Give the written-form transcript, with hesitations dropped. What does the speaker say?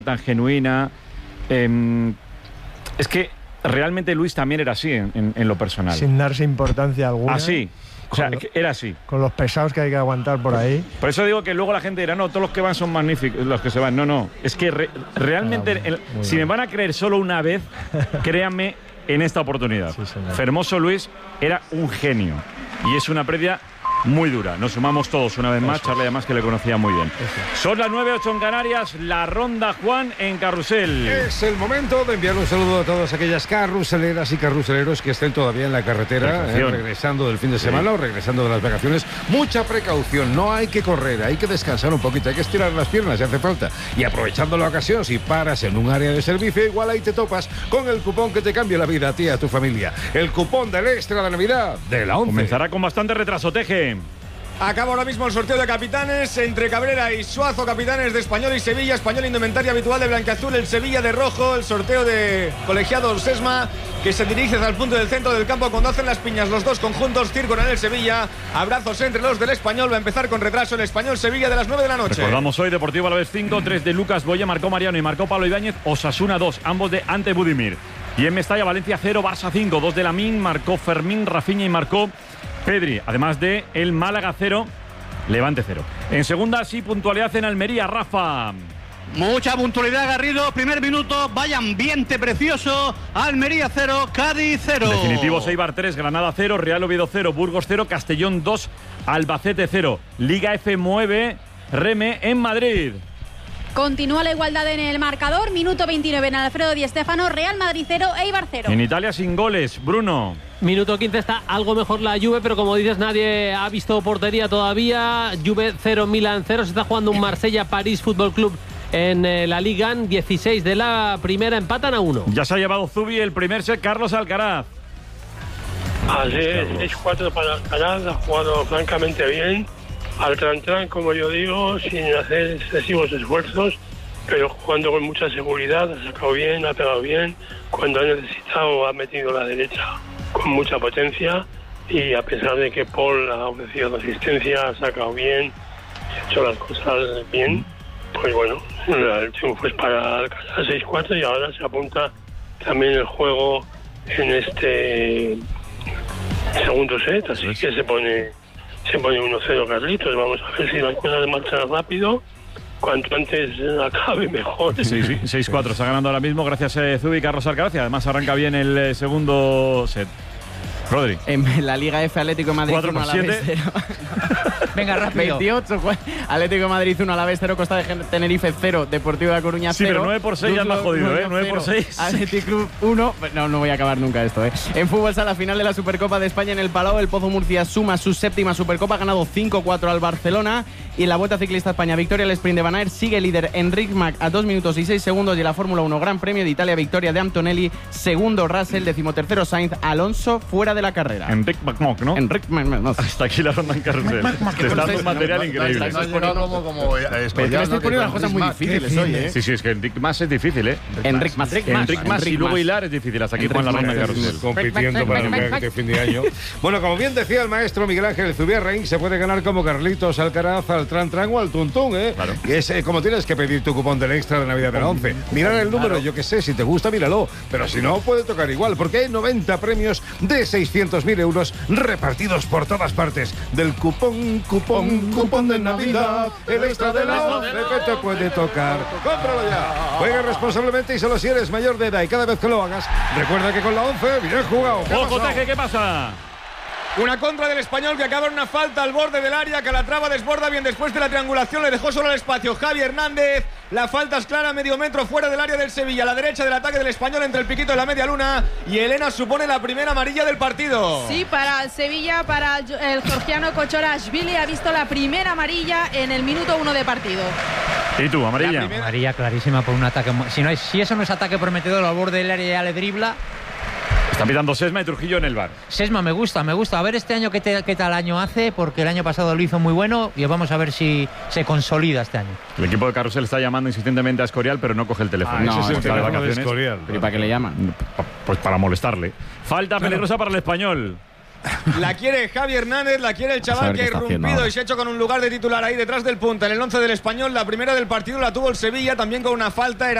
tan genuina. Es que realmente Luis también era así en lo personal. Sin darse importancia alguna. Así. O sea, era así. Con los pesados que hay que aguantar por ahí. Por eso digo que luego la gente dirá, no, todos los que van son magníficos, los que se van. No. Es que realmente, si me van a creer solo una vez, créanme en esta oportunidad. Sí, Fermoso Luis era un genio. Y es una previa muy dura. Nos sumamos todos una vez más. Charlie además que le conocía muy bien. Son las 9:08 en Canarias. La ronda Juan en Carrusel. Es el momento de enviar un saludo a todas aquellas carruseleras y carruseleros que estén todavía en la carretera, regresando del fin de semana o regresando de las vacaciones. Mucha precaución. No hay que correr, hay que descansar un poquito, hay que estirar las piernas si hace falta. Y aprovechando la ocasión, si paras en un área de servicio, igual ahí te topas con el cupón que te cambia la vida a ti y a tu familia. El cupón del Extra de Navidad de la 11. Comenzará con bastante retraso, Teje. Acaba ahora mismo el sorteo de capitanes entre Cabrera y Suazo, capitanes de Español y Sevilla. Español indumentaria habitual de blanquiazul, el Sevilla de rojo. El sorteo de colegiados Sesma, que se dirige hacia el punto del centro del campo cuando hacen las piñas los dos conjuntos. Circo en el Sevilla, abrazos entre los del Español. Va a empezar con retraso el Español Sevilla de las 9 de la noche. Recordamos hoy Deportivo Alavés 5, 3 de Lucas Boya, marcó Mariano y marcó Pablo Ibáñez. Osasuna 2, ambos de Ante Budimir. Y en Mestalla, Valencia 0, Barça 5, 2 de Lamín, marcó Fermín, Rafinha y marcó Pedri. Además de el Málaga 0, Levante 0. En segunda, sí, puntualidad en Almería, Rafa. Mucha puntualidad, Garrido. Primer minuto, vaya ambiente precioso. Almería 0, Cádiz 0. Definitivo, Eibar 3, Granada 0, Real Oviedo 0, Burgos 0, Castellón 2, Albacete 0. Liga F mueve Reme en Madrid. Continúa la igualdad en el marcador. Minuto 29 en Alfredo Di Stéfano. Real Madrid 0, Eibar 0. En Italia sin goles, Bruno. Minuto 15 está algo mejor la Juve, pero como dices, nadie ha visto portería todavía. Juve 0, Milan 0. Se está jugando un Marsella-París Fútbol Club en la Liga. 16 de la primera, empatan a 1. Ya se ha llevado Zubi el primer set, Carlos Alcaraz. Así es, 6-4 para Alcaraz, ha jugado francamente bien. Al tran, como yo digo, sin hacer excesivos esfuerzos, pero jugando con mucha seguridad, ha sacado bien, ha pegado bien. Cuando ha necesitado, ha metido la derecha con mucha potencia, y a pesar de que Paul ha ofrecido la asistencia, ha sacado bien, ha hecho las cosas bien, pues bueno, el triunfo es para Alcaraz 6-4, y ahora se apunta también el juego en este segundo set, así que se pone 1-0 Carlitos. Vamos a ver si las cosas marchan rápido. Cuanto antes acabe, mejor. Sí, 6-4 está ganando ahora mismo, gracias a Zubi y Carlos Alcaraz. Además arranca bien el segundo set. Rodri. En la Liga F, Atlético de Madrid 1 Alavés 0. Venga, rápido. 28, Atlético de Madrid 1 Alavés 0, Costa de Tenerife 0, Deportivo de La Coruña 0. Sí, pero 9-6 ya es más jodido, 9-6. Athletic Club 1. No voy a acabar nunca esto, En fútbol sala, final de la Supercopa de España en el Palau. El Pozo Murcia suma su séptima Supercopa, ha ganado 5-4 al Barcelona. Y en la Vuelta Ciclista España, victoria al sprint de Van Aert, sigue líder Enric Mas a 2 minutos y 6 segundos. Y en la Fórmula 1 Gran Premio de Italia, victoria de Antonelli, segundo Russell, 13º Sainz, Alonso fuera de la carrera. Enric Mas, ¿no? Enric Mas. Hasta aquí la ronda en Carrusel. Te está dando un material increíble. Estás poniendo como me estoy poniendo las cosas muy difíciles hoy, Sí, es que Enric Mas es difícil, Enric Mas y luego hilar es difícil. Hasta aquí Juan la ronda en Carrusel. Compitiendo para el viaje de fin de año. Bueno, como bien decía el maestro Miguel Ángel Zubiarrain, se puede ganar como Carlitos Alcaraz al tran o al tuntún, Claro. Y es como tienes que pedir tu cupón del Extra de Navidad de la 11. Mirar el número, yo que sé, si te gusta, míralo. Pero si no, puede tocar igual, porque hay 90 premios de 600.000 euros repartidos por todas partes. Del cupón de Navidad, el Extra de la 11 que te puede tocar. ¡Cómpralo ya! Juega responsablemente y solo si eres mayor de edad, y cada vez que lo hagas, recuerda que con la 11, bien jugado. ¡Ojo, Teje! ¿Qué pasa? Una contra del Español que acaba en una falta al borde del área. Calatrava desborda bien después de la triangulación, le dejó solo el espacio Javi Hernández. La falta es clara, medio metro fuera del área del Sevilla, a la derecha del ataque del Español, entre el piquito y la media luna. Y Elena supone la primera amarilla del partido. Sí, para el Sevilla, para el georgiano Kochorashvili, ha visto la primera amarilla en el minuto 1 de partido. ¿Y tú, amarilla? Amarilla clarísima por un ataque. Si eso no es ataque prometedor al borde del área, ya le dribla. Están pitando Sesma y Trujillo en el bar. Sesma me gusta. A ver este año qué tal año hace, porque el año pasado lo hizo muy bueno y vamos a ver si se consolida este año. El equipo de Carrusel está llamando insistentemente a Escorial, pero no coge el teléfono. Ese es el teléfono de vacaciones. Escorial. ¿Y para qué le llaman? Pues para molestarle. Falta peligrosa para el Español. La quiere Javi Hernández, la quiere el chaval que ha irrumpido y se ha hecho con un lugar de titular ahí detrás del punta. En el 11 del Español, la primera del partido la tuvo el Sevilla, también con una falta. Era